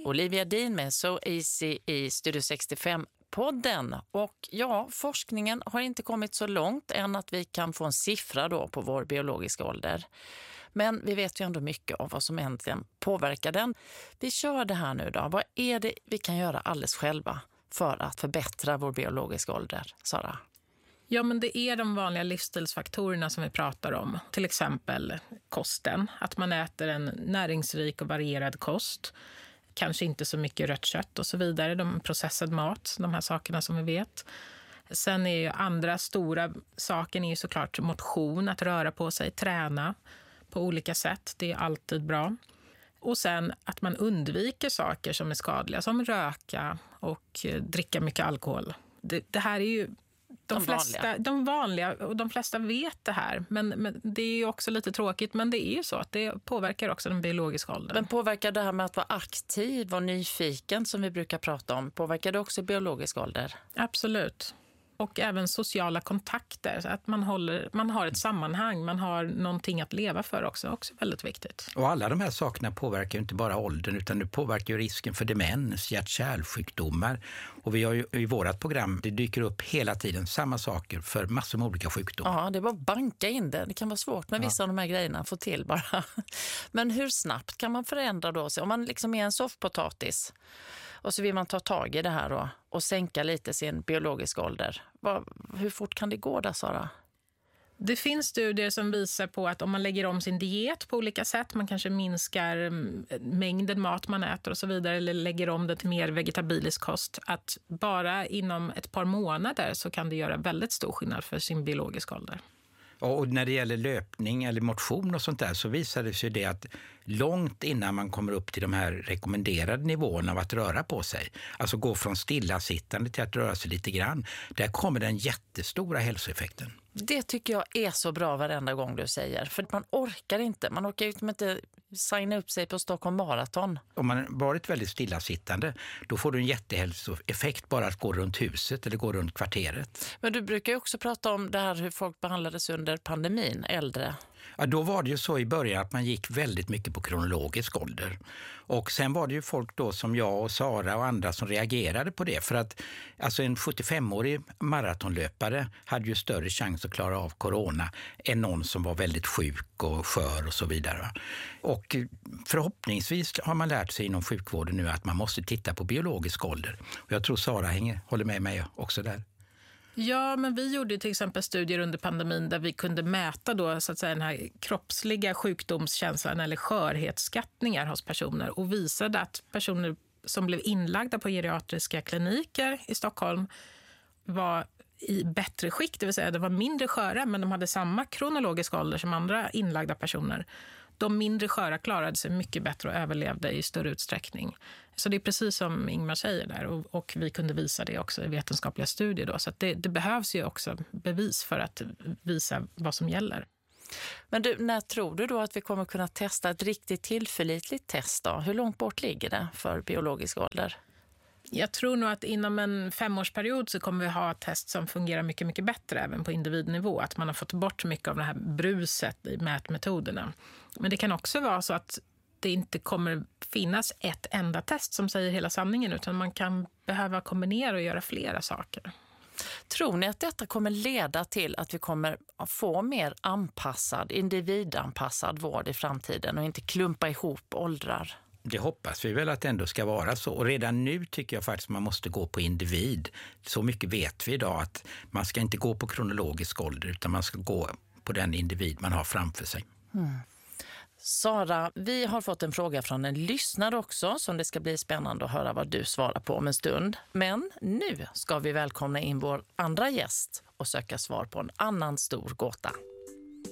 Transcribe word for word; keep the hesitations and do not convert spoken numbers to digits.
Olivia Dean med So Easy i Studio sextiofem-podden. Och ja, forskningen har inte kommit så långt än att vi kan få en siffra då på vår biologiska ålder. Men vi vet ju ändå mycket av vad som egentligen påverkar den. Vi kör det här nu då. Vad är det vi kan göra alldeles själva för att förbättra vår biologiska ålder, Sara? Ja, men det är de vanliga livsstilsfaktorerna som vi pratar om. Till exempel kosten. Att man äter en näringsrik och varierad kost. Kanske inte så mycket rött kött och så vidare. De processad mat, de här sakerna som vi vet. Sen är ju andra stora saken är ju såklart motion. Att röra på sig, träna på olika sätt. Det är alltid bra. Och sen att man undviker saker som är skadliga. Som röka och dricka mycket alkohol. Det, det här är ju... De, de, flesta, vanliga. de vanliga, och de flesta vet det här, men, men det är ju också lite tråkigt, men det är ju så att det påverkar också den biologiska åldern. Men påverkar det här med att vara aktiv och nyfiken som vi brukar prata om, påverkar det också biologisk ålder? Absolut. Och även sociala kontakter, så att man, håller, man har ett sammanhang, man har någonting att leva för också, också väldigt viktigt. Och alla de här sakerna påverkar ju inte bara åldern, utan det påverkar ju risken för demens, hjärt-kärlsjukdomar. Och vi har ju i vårat program, det dyker upp hela tiden samma saker för massor med olika sjukdomar. Ja, det är bara att banka in det. Det kan vara svårt med vissa ja. av de här grejerna att få till bara. Men hur snabbt kan man förändra då? Om man liksom är en soffpotatis och så vill man ta tag i det här då och sänka lite sin biologiska ålder. Vad, hur fort kan det gå där, Sara? Det finns studier som visar på att om man lägger om sin diet på olika sätt, man kanske minskar mängden mat man äter och så vidare, eller lägger om det till mer vegetabilisk kost, att bara inom ett par månader så kan det göra väldigt stor skillnad för sin biologiska ålder. Och när det gäller löpning eller motion och sånt där så visar det sig det att långt innan man kommer upp till de här rekommenderade nivåerna av att röra på sig, alltså gå från stillasittande till att röra sig lite grann, där kommer den jättestora hälsoeffekten. Det tycker jag är så bra varenda gång du säger. För man orkar inte. Man orkar ju inte signa upp sig på Stockholm Marathon. Om man varit väldigt stillasittande, då får du en jättehälsoeffekt bara att gå runt huset eller gå runt kvarteret. Men du brukar ju också prata om det här hur folk behandlades under pandemin, äldre. Ja, då var det ju så i början att man gick väldigt mycket på kronologisk ålder. Och sen var det ju folk då som jag och Sara och andra som reagerade på det. För att alltså en sjuttiofemårig maratonlöpare hade ju större chans att klara av corona än någon som var väldigt sjuk och skör och så vidare. Och förhoppningsvis har man lärt sig inom sjukvården nu att man måste titta på biologisk ålder. Och jag tror Sara hänger, håller med mig också där. Ja, men vi gjorde till exempel studier under pandemin där vi kunde mäta då, så att säga, den här kroppsliga sjukdomskänslan eller skörhetsskattningar hos personer och visade att personer som blev inlagda på geriatriska kliniker i Stockholm var i bättre skick, det vill säga det var mindre sköra men de hade samma kronologiska ålder som andra inlagda personer. De mindre sköra klarade sig mycket bättre och överlevde i större utsträckning. Så det är precis som Ingmar säger där och, och vi kunde visa det också i vetenskapliga studier då. Så att det, det behövs ju också bevis för att visa vad som gäller. Men du, när tror du då att vi kommer kunna testa ett riktigt tillförlitligt test då? Hur långt bort ligger det för biologisk ålder? Jag tror nog att inom en femårsperiod så kommer vi ha ett test som fungerar mycket, mycket bättre även på individnivå. Att man har fått bort mycket av det här bruset i mätmetoderna. Men det kan också vara så att det inte kommer finnas ett enda test som säger hela sanningen utan man kan behöva kombinera och göra flera saker. Tror ni att detta kommer leda till att vi kommer att få mer anpassad, individanpassad vård i framtiden och inte klumpa ihop åldrar? Det hoppas vi väl att det ändå ska vara så. Och redan nu tycker jag faktiskt att man måste gå på individ. Så mycket vet vi idag att man ska inte gå på kronologisk ålder utan man ska gå på den individ man har framför sig. Mm. Sara, vi har fått en fråga från en lyssnare också som det ska bli spännande att höra vad du svarar på om en stund. Men nu ska vi välkomna in vår andra gäst och söka svar på en annan stor gåta.